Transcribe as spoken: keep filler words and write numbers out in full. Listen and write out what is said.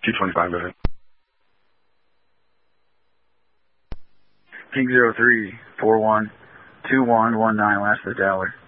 two twenty-five, go ahead. King zero three, four one, two one one nine, last of the Dowler.